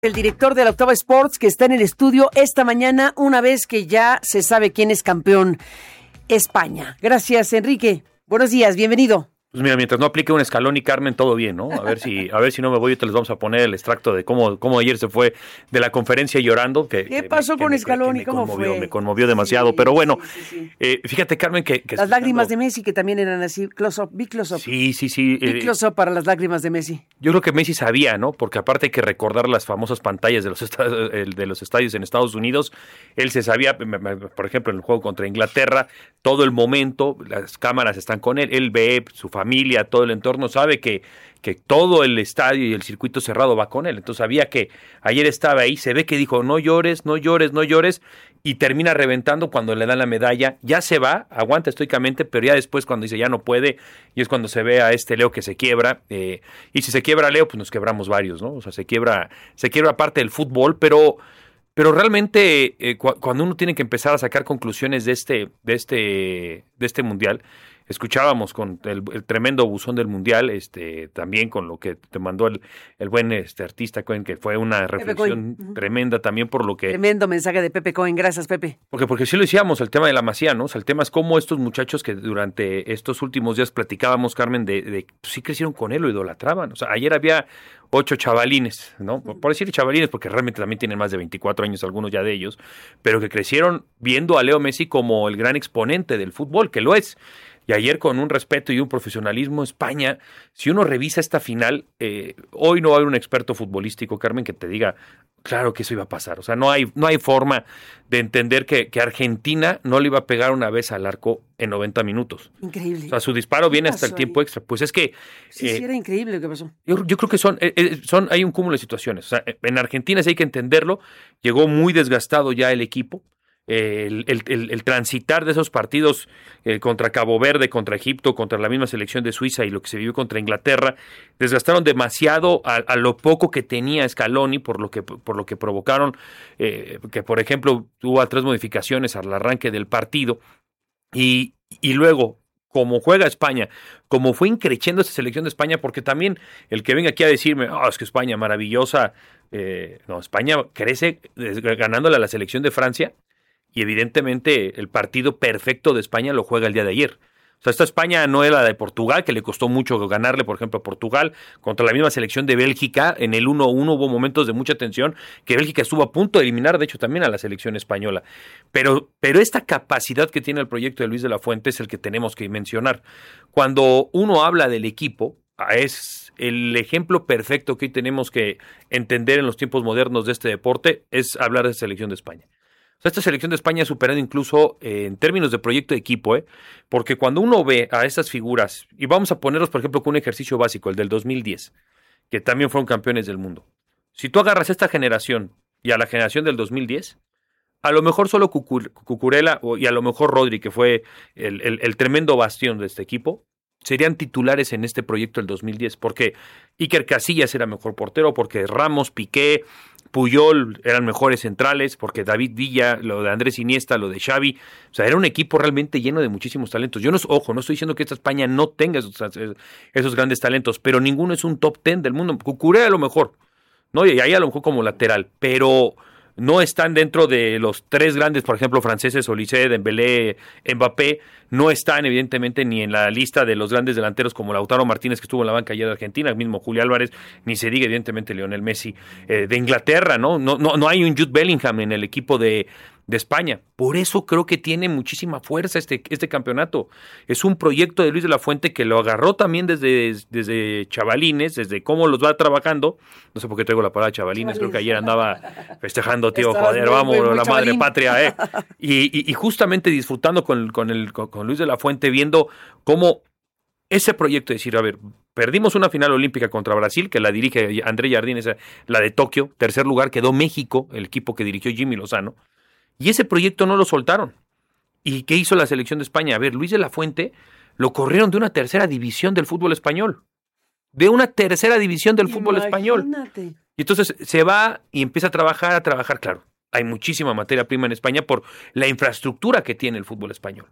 El director de la Octava Sports, que está en el estudio esta mañana, una vez que ya se sabe quién es campeón, España. Gracias, Enrique. Buenos días, bienvenido. Pues mira, mientras no aplique un escalón y Carmen, todo bien, ¿no? A ver si no me voy, te les vamos a poner el extracto de cómo ayer se fue de la conferencia llorando. ¿Qué pasó con Escalón y cómo fue? Me conmovió demasiado, sí, pero bueno, sí. Fíjate, Carmen, que las lágrimas de Messi, que también eran así, close-up, big close-up. Sí. Big close-up para las lágrimas de Messi. Yo creo que Messi sabía, ¿no? Porque aparte hay que recordar las famosas pantallas de los estadios en Estados Unidos. Él se sabía, por ejemplo, en el juego contra Inglaterra, todo el momento, las cámaras están con él, él ve su familia, todo el entorno, sabe que todo el estadio y el circuito cerrado va con él. Entonces sabía que ayer estaba ahí, se ve que dijo, no llores, y termina reventando cuando le dan la medalla. Ya se va, aguanta estoicamente, pero ya después cuando dice ya no puede, y es cuando se ve a este Leo que se quiebra, y si se quiebra Leo, pues nos quebramos varios, ¿no? O sea, se quiebra parte del fútbol, pero realmente cuando uno tiene que empezar a sacar conclusiones de este mundial, escuchábamos con el tremendo buzón del mundial, también con lo que te mandó el buen artista Cohen, que fue una reflexión tremenda también por lo que... Tremendo mensaje de Pepe Cohen, gracias Pepe. Porque sí lo decíamos, el tema de la Masía, ¿no? O sea, el tema es cómo estos muchachos que durante estos últimos días platicábamos, Carmen, pues sí crecieron con él, lo idolatraban. O sea, ayer había 8 chavalines, ¿no? Por decir chavalines, porque realmente también tienen más de 24 años algunos ya de ellos, pero que crecieron viendo a Leo Messi como el gran exponente del fútbol, que lo es. Y ayer, con un respeto y un profesionalismo, España, si uno revisa esta final, hoy no va a haber un experto futbolístico, Carmen, que te diga, claro que eso iba a pasar. O sea, no hay forma de entender que Argentina no le iba a pegar una vez al arco en 90 minutos. Increíble. O sea, su disparo viene hasta el tiempo extra. Pues es que... Sí, era increíble lo que pasó. Yo creo que hay un cúmulo de situaciones. O sea, en Argentina, sí hay que entenderlo, llegó muy desgastado ya el equipo. El transitar de esos partidos contra Cabo Verde, contra Egipto, contra la misma selección de Suiza y lo que se vivió contra Inglaterra, desgastaron demasiado a lo poco que tenía Scaloni, por lo que provocaron que, por ejemplo, hubo 3 modificaciones al arranque del partido y luego, como juega España, como fue increciendo esta selección de España, porque también el que venga aquí a decirme, es que España maravillosa, no, España crece ganándole a la selección de Francia. Y evidentemente el partido perfecto de España lo juega el día de ayer. O sea, esta España no era la de Portugal, que le costó mucho ganarle, por ejemplo, a Portugal, contra la misma selección de Bélgica. En el 1-1 hubo momentos de mucha tensión, que Bélgica estuvo a punto de eliminar, de hecho, también a la selección española. Pero esta capacidad que tiene el proyecto de Luis de la Fuente es el que tenemos que mencionar. Cuando uno habla del equipo, es el ejemplo perfecto que hoy tenemos que entender en los tiempos modernos de este deporte, es hablar de selección de España. O sea, esta selección de España ha superado incluso en términos de proyecto de equipo, porque cuando uno ve a estas figuras, y vamos a ponerlos, por ejemplo, con un ejercicio básico, el del 2010, que también fueron campeones del mundo. Si tú agarras a esta generación y a la generación del 2010, a lo mejor solo Cucurella y a lo mejor Rodri, que fue el tremendo bastión de este equipo, serían titulares en este proyecto del 2010, porque Iker Casillas era mejor portero, porque Ramos, Piqué, Puyol eran mejores centrales, porque David Villa, lo de Andrés Iniesta, lo de Xavi, o sea, era un equipo realmente lleno de muchísimos talentos. Yo no estoy diciendo que esta España no tenga esos grandes talentos, pero ninguno es un top 10 del mundo. Cucurella a lo mejor, ¿no? Y ahí a lo mejor como lateral, pero no están dentro de los 3 grandes, por ejemplo, franceses, Olise, Dembélé, Mbappé, no están evidentemente ni en la lista de los grandes delanteros como Lautaro Martínez, que estuvo en la banca ayer de Argentina, el mismo Julio Álvarez, ni se diga evidentemente Lionel Messi de Inglaterra, ¿no? No hay un Jude Bellingham en el equipo de España. Por eso creo que tiene muchísima fuerza este campeonato. Es un proyecto de Luis de la Fuente que lo agarró también desde chavalines, desde cómo los va trabajando. No sé por qué traigo la palabra chavalines, creo que ayer andaba festejando, tío, joder, vamos, la madre patria, y justamente disfrutando con Luis de la Fuente, viendo cómo ese proyecto de decir, a ver, perdimos una final olímpica contra Brasil, que la dirige André Jardín, esa, la de Tokio, tercer lugar quedó México, el equipo que dirigió Jimmy Lozano. Y ese proyecto no lo soltaron. ¿Y qué hizo la selección de España? A ver, Luis de la Fuente lo corrieron de una tercera división del fútbol español. De una tercera división del fútbol español. Y entonces se va y empieza a trabajar, claro. Hay muchísima materia prima en España por la infraestructura que tiene el fútbol español.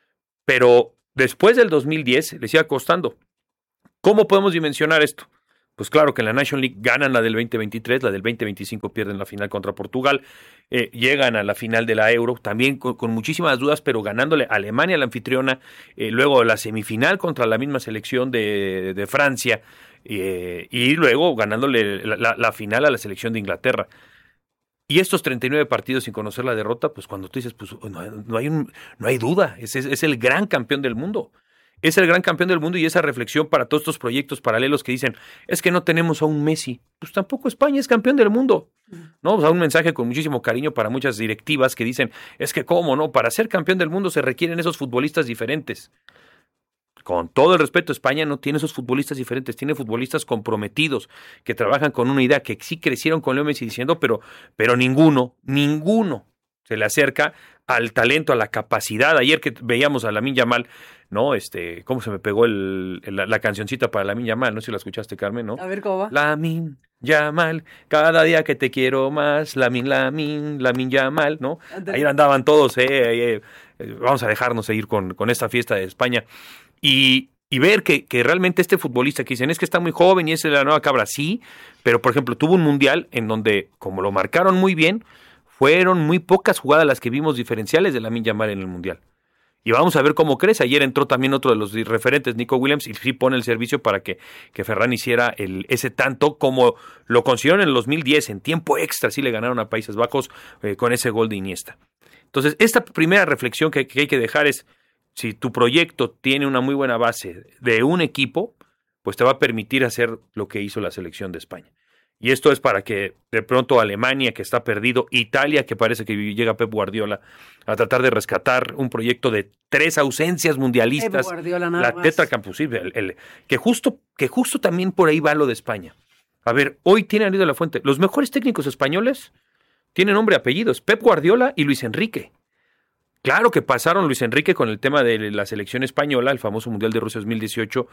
Pero después del 2010 le sigue costando. ¿Cómo podemos dimensionar esto? Pues claro que en la National League ganan la del 2023, la del 2025 pierden la final contra Portugal, llegan a la final de la Euro, también con muchísimas dudas, pero ganándole a Alemania, la anfitriona, luego la semifinal contra la misma selección de Francia, y luego ganándole la final a la selección de Inglaterra. Y estos 39 partidos sin conocer la derrota, pues cuando tú dices, pues no hay duda, es el gran campeón del mundo. Es el gran campeón del mundo y esa reflexión para todos estos proyectos paralelos que dicen, es que no tenemos a un Messi. Pues tampoco España es campeón del mundo. ¿No? O sea, un mensaje con muchísimo cariño para muchas directivas que dicen, es que cómo, ¿no? Para ser campeón del mundo se requieren esos futbolistas diferentes. Con todo el respeto, España no tiene esos futbolistas diferentes, tiene futbolistas comprometidos, que trabajan con una idea, que sí crecieron con Leo Messi diciendo, pero ninguno se le acerca al talento, a la capacidad. Ayer que veíamos a Lamine Yamal, ¿no? ¿Cómo se me pegó la cancioncita para Lamine Yamal? No sé si la escuchaste, Carmen, ¿no? A ver, ¿cómo va? Lamine Yamal, cada día que te quiero más, Lamine Yamal, ¿no? Ayer andaban todos, vamos a dejarnos seguir con esta fiesta de España. Y ver que realmente este futbolista que dicen es que está muy joven y es la nueva cabra, sí, pero por ejemplo tuvo un mundial en donde, como lo marcaron muy bien, fueron muy pocas jugadas las que vimos diferenciales de Lamine Yamal en el mundial. Y vamos a ver cómo crece. Ayer entró también otro de los referentes, Nico Williams, y sí pone el servicio para que Ferran hiciera ese tanto como lo consiguieron en el 2010, en tiempo extra, sí le ganaron a Países Bajos con ese gol de Iniesta. Entonces, esta primera reflexión que hay que dejar es, si tu proyecto tiene una muy buena base de un equipo, pues te va a permitir hacer lo que hizo la selección de España. Y esto es para que de pronto Alemania, que está perdido, Italia, que parece que llega Pep Guardiola a tratar de rescatar un proyecto de 3 ausencias mundialistas. Pep Guardiola nada la tetracampeón, que justo también por ahí va lo de España. A ver, hoy tiene Anillo de la Fuente. Los mejores técnicos españoles tienen nombre y apellidos, Pep Guardiola y Luis Enrique. Claro que pasaron Luis Enrique con el tema de la selección española, el famoso Mundial de Rusia 2018,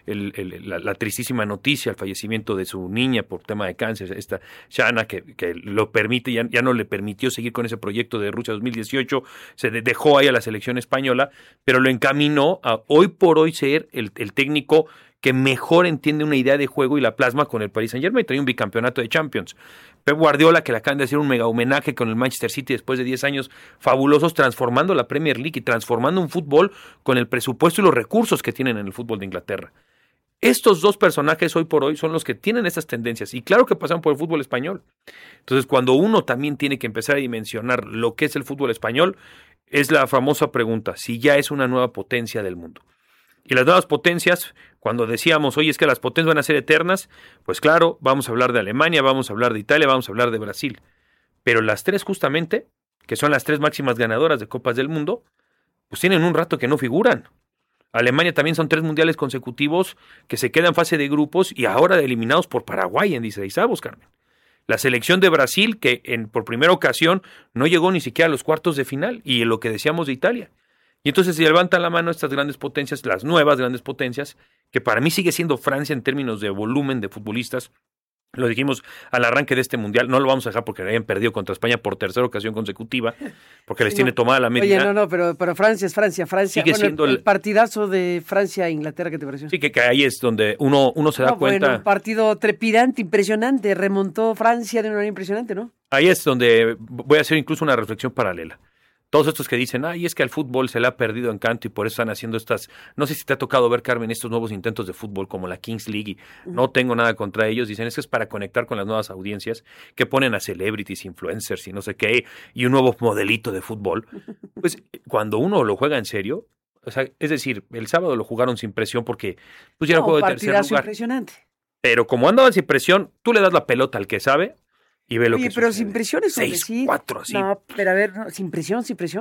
la tristísima noticia, el fallecimiento de su niña por tema de cáncer, esta Shana, que lo permite, ya no le permitió seguir con ese proyecto de Rusia 2018, se dejó ahí a la selección española, pero lo encaminó a hoy por hoy ser el técnico que mejor entiende una idea de juego y la plasma con el Paris Saint-Germain. Trae un bicampeonato de Champions. Pep Guardiola, que le acaban de hacer un mega homenaje con el Manchester City después de 10 años fabulosos, transformando la Premier League y transformando un fútbol con el presupuesto y los recursos que tienen en el fútbol de Inglaterra. Estos dos personajes hoy por hoy son los que tienen esas tendencias y claro que pasan por el fútbol español. Entonces, cuando uno también tiene que empezar a dimensionar lo que es el fútbol español, es la famosa pregunta, si ya es una nueva potencia del mundo. Y las nuevas potencias, cuando decíamos, oye, es que las potencias van a ser eternas, pues claro, vamos a hablar de Alemania, vamos a hablar de Italia, vamos a hablar de Brasil. Pero las tres justamente, que son las 3 máximas ganadoras de Copas del Mundo, pues tienen un rato que no figuran. Alemania también son 3 mundiales consecutivos que se quedan en fase de grupos y ahora eliminados por Paraguay en 16avos, Carmen. La selección de Brasil, que por primera ocasión no llegó ni siquiera a los cuartos de final, y lo que decíamos de Italia. Y entonces se levantan la mano estas grandes potencias, las nuevas grandes potencias, que para mí sigue siendo Francia en términos de volumen de futbolistas. Lo dijimos al arranque de este mundial, no lo vamos a dejar porque hayan perdido contra España por tercera ocasión consecutiva, porque les tiene tomada la medida. Oye, pero Francia es Francia. Sigue siendo el partidazo de Francia-Inglaterra, ¿qué te pareció? Sí, que ahí es donde uno se da cuenta. Bueno, un partido trepidante, impresionante, remontó Francia de una manera impresionante, ¿no? Ahí es donde voy a hacer incluso una reflexión paralela. Todos estos que dicen, es que al fútbol se le ha perdido encanto y por eso están haciendo estas, no sé si te ha tocado ver, Carmen, estos nuevos intentos de fútbol como la Kings League, y no tengo nada contra ellos, dicen, es que es para conectar con las nuevas audiencias, que ponen a celebrities, influencers y no sé qué, y un nuevo modelito de fútbol. Pues cuando uno lo juega en serio, o sea, es decir, el sábado lo jugaron sin presión porque pues ya era juego de tercer lugar. Impresionante. Pero como andaban sin presión, tú le das la pelota al que sabe, y ve lo que pero sucede. sin presión es 6-4, así. No, pero a ver, no, sin presión.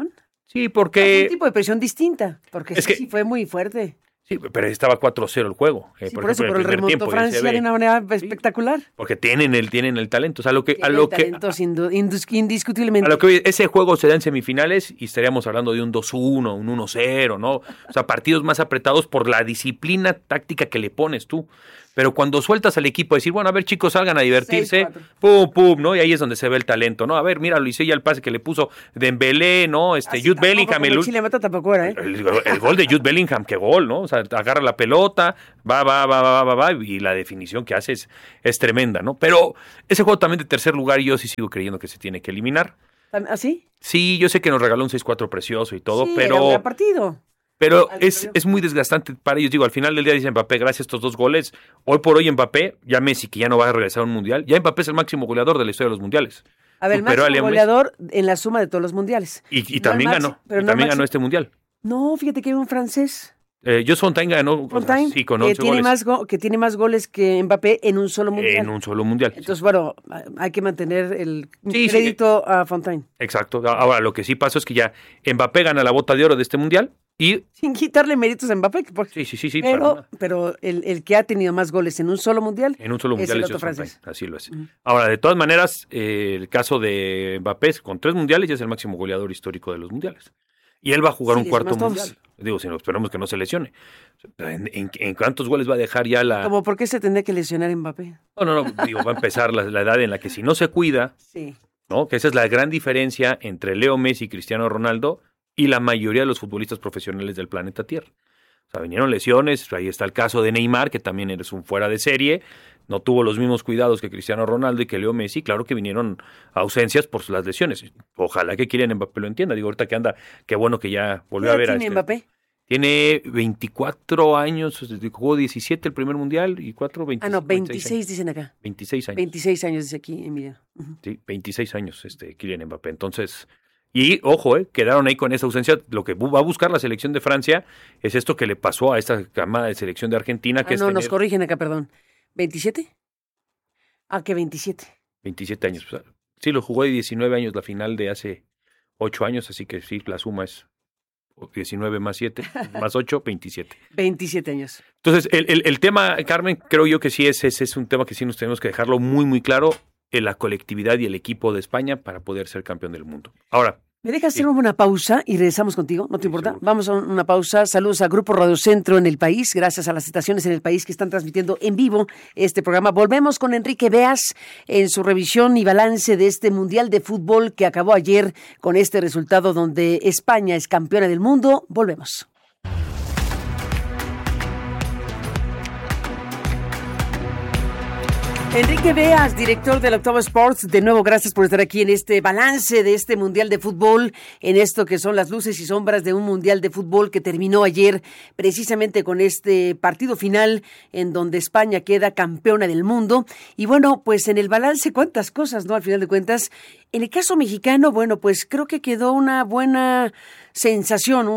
Sí, porque... Es un tipo de presión distinta, porque sí fue muy fuerte. Sí, pero estaba 4-0 el juego. Sí, por eso, pero el remontó Francia de una manera espectacular. Porque tienen el talento. O sea, indiscutiblemente. A lo que hoy, ese juego se da en semifinales y estaríamos hablando de un 2-1, un 1-0, ¿no? O sea, partidos más apretados por la disciplina táctica que le pones tú. Pero cuando sueltas al equipo, decir, bueno, a ver, chicos, salgan a divertirse, 6-4. pum, pum, ¿no? Y ahí es donde se ve el talento, ¿no? A ver, mira, lo hice ya el pase que le puso Dembélé, ¿no? Jude Bellingham. Chile mata tampoco era, ¿eh? El gol de Jude Bellingham, qué gol, ¿no? O sea, agarra la pelota, va, y la definición que hace es tremenda, ¿no? Pero ese juego también de tercer lugar, yo sí sigo creyendo que se tiene que eliminar. ¿Así? Sí, yo sé que nos regaló un 6-4 precioso y todo, Sí, pero... era un gran partido. Pero es muy desgastante para ellos. Digo, al final del día dice Mbappé, gracias a estos 2 goles. Hoy por hoy Mbappé, ya Messi, que ya no va a regresar a un mundial, ya Mbappé es el máximo goleador de la historia de los mundiales. A ver, el Superó a máximo Leo goleador en la suma de todos los mundiales. Y No también el ganó. pero Y no también el ganó este mundial. No, fíjate que hay un francés, Jos Fontaine ganó Fontaine, sí, con que 11 tiene goles. que tiene más goles que Mbappé en un solo mundial. En un solo mundial. Entonces, bueno, hay que mantener el Sí, crédito a Fontaine. Exacto. Ahora, lo que sí pasó es que ya Mbappé gana la bota de oro de este mundial y... Sin quitarle méritos a Mbappé. Sí. Para nada. Pero el que ha tenido más goles en un solo mundial En un solo es mundial el es otro Jos Fontaine. francés. Así lo es. Ahora, de todas maneras, el caso de Mbappé con 3 mundiales ya es el máximo goleador histórico de los mundiales. Y él va a jugar un cuarto mundial. Digo, si no, esperamos que no se lesione. ¿En cuántos goles va a dejar ya la...? Como por qué se tendría que lesionar Mbappé. No, digo, va a empezar la edad en la que si no se cuida, Sí. ¿no? Que esa es la gran diferencia entre Leo Messi y Cristiano Ronaldo y la mayoría de los futbolistas profesionales del planeta Tierra. O sea, vinieron lesiones, ahí está el caso de Neymar, que también eres un fuera de serie, no tuvo los mismos cuidados que Cristiano Ronaldo y que Leo Messi, claro que vinieron ausencias por las lesiones. Ojalá que Kylian Mbappé lo entienda, digo, ahorita que anda, qué bueno que ya volvió a ver a ¿Tiene Mbappé? Tiene 24 años, jugó 17 el primer mundial y 26 26 dicen acá. 26 años. 26 años dice aquí, Emiliano. Sí, 26 años Kylian Mbappé. Entonces, y ojo, quedaron ahí con esa ausencia. Lo que va a buscar la selección de Francia es esto que le pasó a esta camada de selección de Argentina. Que Nos corrigen acá, perdón. ¿27? ¿Qué 27? 27 años. Sí, lo jugó de 19 años la final de hace 8 años, así que sí, la suma es 19 más 7, más 8, 27. 27 años. Entonces, el tema, Carmen, creo yo que sí es un tema que sí nos tenemos que dejarlo muy, muy claro en la colectividad y el equipo de España para poder ser campeón del mundo. Ahora, ¿me dejas hacer una pausa y regresamos contigo? ¿No te importa? Seguro. Vamos a una pausa. Saludos a Grupo Radio Centro en el país, gracias a las estaciones en el país que están transmitiendo en vivo este programa. Volvemos con Enrique Beas en su revisión y balance de este Mundial de Fútbol que acabó ayer con este resultado donde España es campeona del mundo. Volvemos. Enrique Beas, director del Octavo Sports, de nuevo gracias por estar aquí en este balance de este Mundial de Fútbol, en esto que son las luces y sombras de un Mundial de Fútbol que terminó ayer precisamente con este partido final en donde España queda campeona del mundo. Y bueno, pues en el balance cuántas cosas, ¿no? Al final de cuentas, en el caso mexicano, bueno, pues creo que quedó una buena sensación,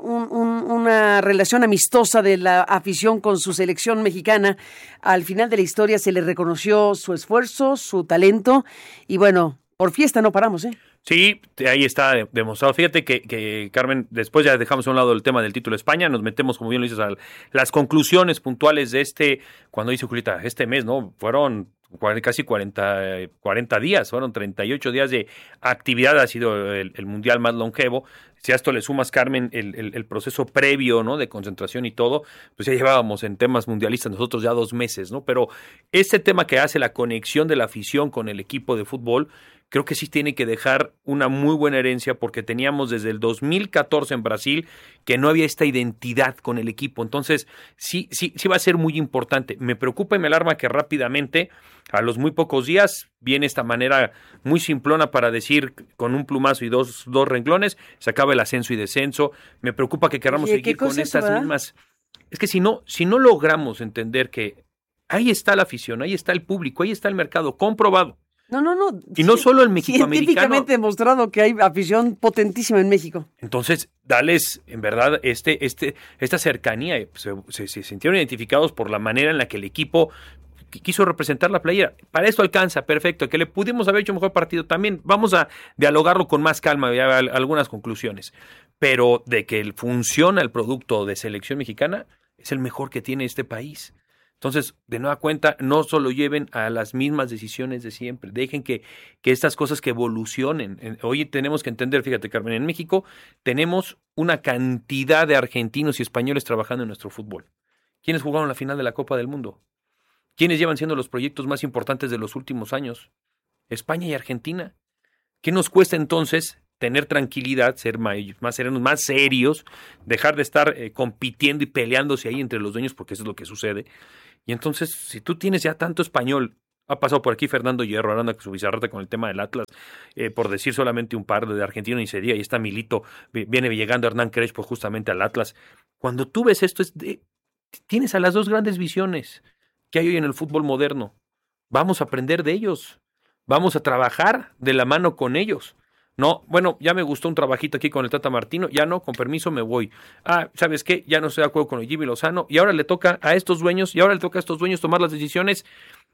una relación amistosa de la afición con su selección mexicana. Al final de la historia se le reconoció su esfuerzo, su talento y bueno, por fiesta no paramos, ¿eh? Sí, ahí está demostrado. Fíjate que Carmen, después ya dejamos a un lado el tema del título de España, nos metemos, como bien lo dices, a las conclusiones puntuales de cuando dice Julieta, este mes, ¿no? Fueron casi 40 días, fueron 38 días de actividad, ha sido el mundial más longevo. Si a esto le sumas, Carmen, el proceso previo, ¿no? De concentración y todo, pues ya llevábamos en temas mundialistas nosotros ya 2 meses, ¿no? Pero este tema que hace la conexión de la afición con el equipo de fútbol, creo que sí tiene que dejar una muy buena herencia porque teníamos desde el 2014 en Brasil que no había esta identidad con el equipo. Entonces, sí va a ser muy importante. Me preocupa y me alarma que rápidamente, a los muy pocos días, viene esta manera muy simplona para decir con un plumazo y dos renglones, se acaba el ascenso y descenso. Me preocupa que queramos seguir con estas mismas. Es que si no logramos entender que ahí está la afición, ahí está el público, ahí está el mercado comprobado. No. Y no solo el mexicoamericano. Científicamente demostrado que hay afición potentísima en México. Entonces, dales, en verdad, esta cercanía. Se sintieron identificados por la manera en la que el equipo quiso representar la playera. Para esto alcanza, perfecto. Que le pudimos haber hecho mejor partido también. Vamos a dialogarlo con más calma, algunas conclusiones. Pero de que funciona el producto de selección mexicana, es el mejor que tiene este país. Entonces, de nueva cuenta, no solo lleven a las mismas decisiones de siempre, dejen que estas cosas que evolucionen. Hoy tenemos que entender, fíjate, Carmen, en México tenemos una cantidad de argentinos y españoles trabajando en nuestro fútbol. ¿Quiénes jugaron la final de la Copa del Mundo? ¿Quiénes llevan siendo los proyectos más importantes de los últimos años? España y Argentina. ¿Qué nos cuesta entonces tener tranquilidad, ser más serenos, más serios, dejar de estar compitiendo y peleándose ahí entre los dueños, porque eso es lo que sucede? Y entonces, si tú tienes ya tanto español, ha pasado por aquí Fernando Hierro, hablando con su bizarreta con el tema del Atlas, por decir solamente un par de argentinos y sería, y está Milito, viene llegando Hernán Crespo justamente al Atlas. Cuando tú ves esto, tienes a las dos grandes visiones que hay hoy en el fútbol moderno. Vamos a aprender de ellos, vamos a trabajar de la mano con ellos. No, bueno, ya me gustó un trabajito aquí con el Tata Martino, ya no, con permiso me voy. ¿Sabes qué? Ya no estoy de acuerdo con el Jimmy Lozano, y ahora le toca a estos dueños, tomar las decisiones.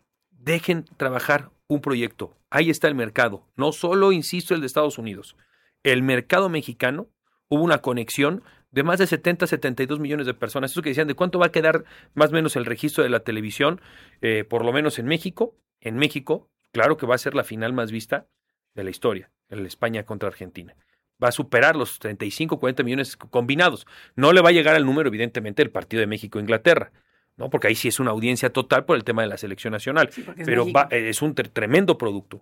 Dejen trabajar un proyecto. Ahí está el mercado. No solo, insisto, el de Estados Unidos. El mercado mexicano, hubo una conexión de más de 72 millones de personas. Eso que decían, ¿de cuánto va a quedar más o menos el registro de la televisión? Por lo menos en México. En México, claro que va a ser la final más vista de la historia, el España contra Argentina. Va a superar los 35, 40 millones combinados. No le va a llegar al número, evidentemente, del partido de México-Inglaterra, ¿no? Porque ahí sí es una audiencia total por el tema de la selección nacional. Sí, pero es un tremendo producto.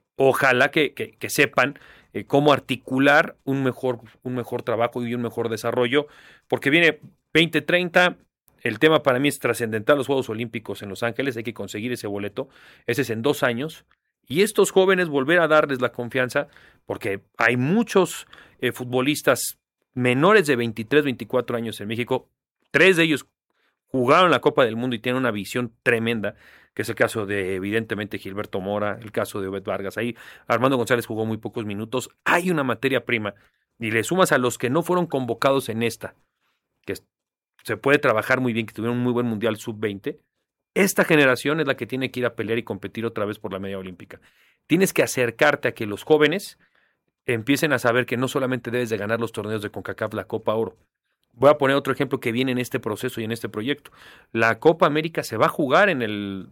Ojalá que sepan cómo articular un mejor trabajo y un mejor desarrollo, porque viene 2030. El tema para mí es trascendental, los Juegos Olímpicos en Los Ángeles, hay que conseguir ese boleto. Ese es en 2 años. Y estos jóvenes volver a darles la confianza, porque hay muchos futbolistas menores de 23, 24 años en México. 3 de ellos jugaron la Copa del Mundo y tienen una visión tremenda, que es el caso de, evidentemente, Gilberto Mora, el caso de Obed Vargas. Ahí Armando González jugó muy pocos minutos. Hay una materia prima. Y le sumas a los que no fueron convocados en esta, que se puede trabajar muy bien, que tuvieron un muy buen Mundial Sub-20. Esta generación es la que tiene que ir a pelear y competir otra vez por la medalla olímpica. Tienes que acercarte a que los jóvenes empiecen a saber que no solamente debes de ganar los torneos de CONCACAF, la Copa Oro. Voy a poner otro ejemplo que viene en este proceso y en este proyecto. La Copa América se va a jugar en el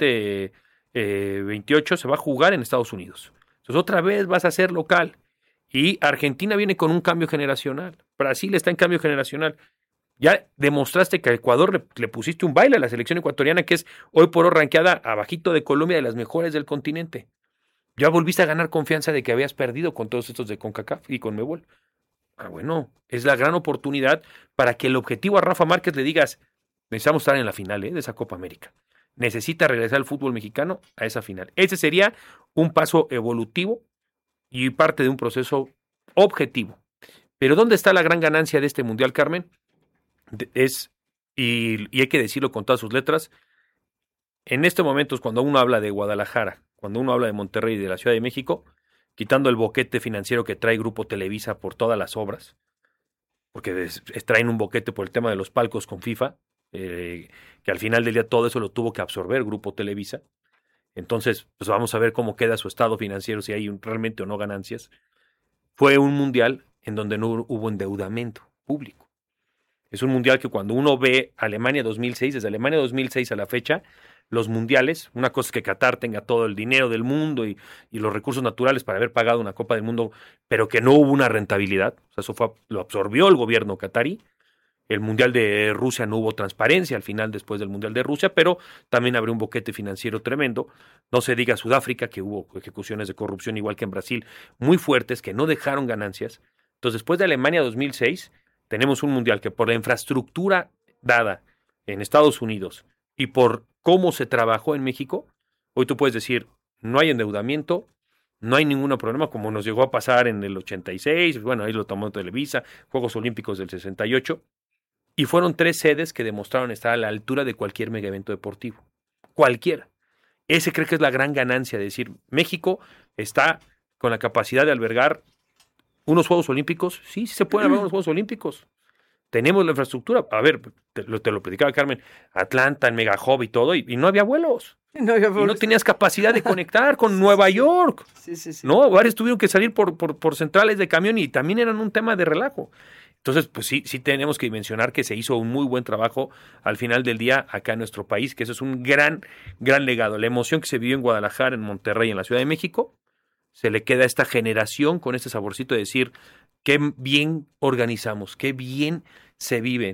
2028, se va a jugar en Estados Unidos. Entonces otra vez vas a ser local. Y Argentina viene con un cambio generacional. Brasil está en cambio generacional. Ya demostraste que a Ecuador le pusiste un baile a la selección ecuatoriana, que es hoy por hoy rankeada abajito de Colombia, de las mejores del continente. Ya volviste a ganar confianza de que habías perdido con todos estos de CONCACAF y con Conmebol. Bueno, es la gran oportunidad para que el objetivo a Rafa Márquez le digas, necesitamos estar en la final de esa Copa América. Necesita regresar el fútbol mexicano a esa final. Ese sería un paso evolutivo y parte de un proceso objetivo. Pero ¿dónde está la gran ganancia de este Mundial, Carmen? Y hay que decirlo con todas sus letras, en estos momentos cuando uno habla de Guadalajara, cuando uno habla de Monterrey y de la Ciudad de México, quitando el boquete financiero que trae Grupo Televisa por todas las obras, porque traen un boquete por el tema de los palcos con FIFA, que al final del día todo eso lo tuvo que absorber Grupo Televisa. Entonces, pues vamos a ver cómo queda su estado financiero, si hay realmente o no ganancias. Fue un mundial en donde no hubo endeudamiento público. Es un mundial que cuando uno ve Alemania 2006, desde Alemania 2006 a la fecha, los mundiales, una cosa es que Qatar tenga todo el dinero del mundo y los recursos naturales para haber pagado una Copa del Mundo, pero que no hubo una rentabilidad. O sea, lo absorbió el gobierno qatarí. El Mundial de Rusia no hubo transparencia al final después del Mundial de Rusia, pero también abrió un boquete financiero tremendo. No se diga Sudáfrica, que hubo ejecuciones de corrupción igual que en Brasil, muy fuertes, que no dejaron ganancias. Entonces, después de Alemania 2006, tenemos un mundial que por la infraestructura dada en Estados Unidos y por cómo se trabajó en México, hoy tú puedes decir, no hay endeudamiento, no hay ningún problema, como nos llegó a pasar en el 86, bueno, ahí lo tomó Televisa, Juegos Olímpicos del 68, y fueron 3 sedes que demostraron estar a la altura de cualquier mega evento deportivo, cualquiera. Ese creo que es la gran ganancia, de decir, México está con la capacidad de albergar unos Juegos Olímpicos. Sí se pueden albergar unos Juegos Olímpicos. Tenemos la infraestructura. A ver, te lo platicaba Carmen, Atlanta, el Mega Hub y todo, y no había vuelos. No había vuelos. Y no tenías capacidad de conectar con Nueva York. Sí. No, varios tuvieron que salir por centrales de camión y también eran un tema de relajo. Entonces, pues sí tenemos que mencionar que se hizo un muy buen trabajo al final del día acá en nuestro país, que eso es un gran legado. La emoción que se vivió en Guadalajara, en Monterrey, en la Ciudad de México, se le queda a esta generación con este saborcito de decir, qué bien organizamos, qué bien se vive.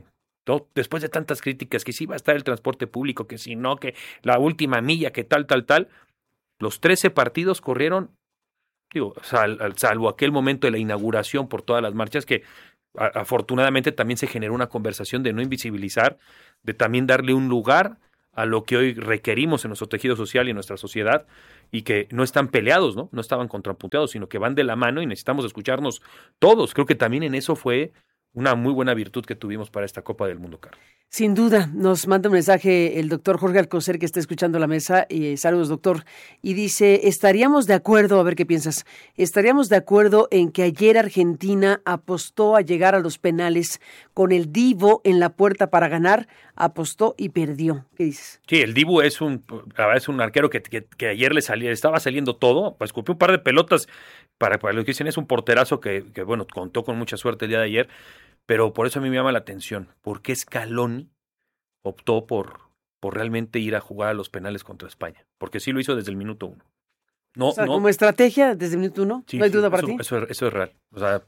Después de tantas críticas, que sí va a estar el transporte público, que si no, que la última milla, que tal, los 13 partidos corrieron, digo, salvo aquel momento de la inauguración por todas las marchas, que afortunadamente también se generó una conversación de no invisibilizar, de también darle un lugar a lo que hoy requerimos en nuestro tejido social y en nuestra sociedad, y que no están peleados, no estaban contrapunteados, sino que van de la mano y necesitamos escucharnos todos. Creo que también en eso fue una muy buena virtud que tuvimos para esta Copa del Mundo, Carlos. Sin duda, nos manda un mensaje el doctor Jorge Alcocer, que está escuchando la mesa, y saludos, doctor, y dice, estaríamos de acuerdo, a ver qué piensas, estaríamos de acuerdo en que ayer Argentina apostó a llegar a los penales con el Divo en la puerta para ganar, apostó y perdió. ¿Qué dices? Sí, el Divo es un arquero que ayer estaba saliendo todo, pues escupió un par de pelotas, para lo que dicen es un porterazo que bueno, contó con mucha suerte el día de ayer. Pero por eso a mí me llama la atención, ¿por qué Scaloni optó por realmente ir a jugar a los penales contra España? Porque sí lo hizo desde el minuto 1. O sea, como estrategia desde el minuto 1, sí, ¿no hay duda para ti? Eso es real. O sea,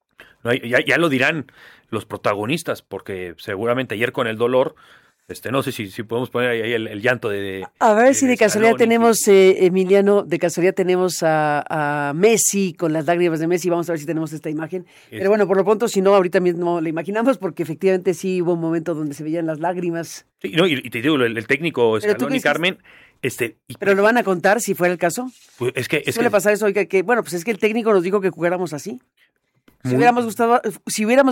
ya lo dirán los protagonistas, porque seguramente ayer con el dolor, no sé si podemos poner ahí el llanto de a ver si de casualidad Scaloni, tenemos, Emiliano, de casualidad tenemos a Messi con las lágrimas de Messi. Vamos a ver si tenemos esta imagen. Pero bueno, por lo pronto, si no, ahorita mismo la imaginamos, porque efectivamente sí hubo un momento donde se veían las lágrimas. Sí, y te digo, el técnico Scaloni, Carmen... ¿Pero lo van a contar si fuera el caso? Pues Suele pasar eso, oiga, que bueno, pues es que el técnico nos dijo que jugáramos así. Si hubiéramos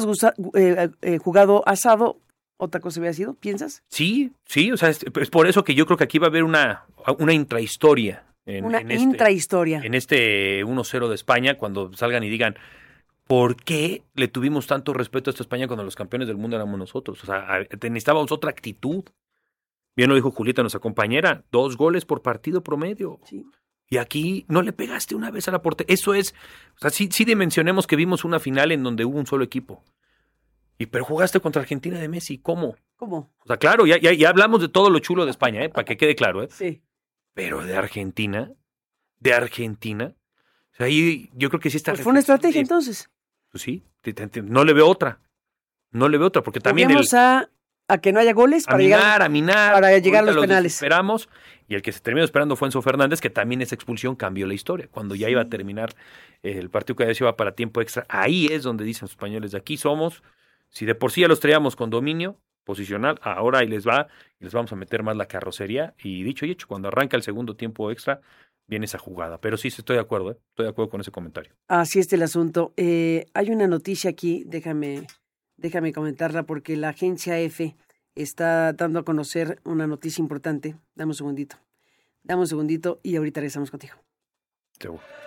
jugado asado, ¿otra cosa hubiera sido? ¿Piensas? Sí, o sea, es por eso que yo creo que aquí va a haber una intrahistoria. Intrahistoria. En este 1-0 de España, cuando salgan y digan, ¿por qué le tuvimos tanto respeto a esta España cuando los campeones del mundo éramos nosotros? O sea, necesitábamos otra actitud. Bien lo dijo Julieta, nuestra compañera, 2 goles por partido promedio. Sí. Y aquí no le pegaste una vez a la portería. Eso es, o sea, sí dimensionemos que vimos una final en donde hubo un solo equipo. Pero jugaste contra Argentina de Messi, ¿cómo? ¿Cómo? O sea, claro, ya hablamos de todo lo chulo de España, para que quede claro, Sí. Pero de Argentina, o sea, ahí yo creo que sí está... Pues fue una estrategia, entonces. Pues sí, no le veo otra, porque también... a que no haya goles para llegar a los penales. Esperamos, y el que se terminó esperando fue Enzo Fernández, que también esa expulsión cambió la historia. Cuando ya iba a terminar el partido, que ya se iba para tiempo extra, ahí es donde dicen los españoles, de aquí somos, si de por sí ya los traíamos con dominio posicional, ahora ahí les va, y les vamos a meter más la carrocería, y dicho y hecho, cuando arranca el segundo tiempo extra, viene esa jugada. Pero sí, estoy de acuerdo, estoy de acuerdo con ese comentario. Así está el asunto. Hay una noticia aquí, déjame comentarla, porque la agencia EFE está dando a conocer una noticia importante. Dame un segundito y ahorita regresamos contigo. Seguro.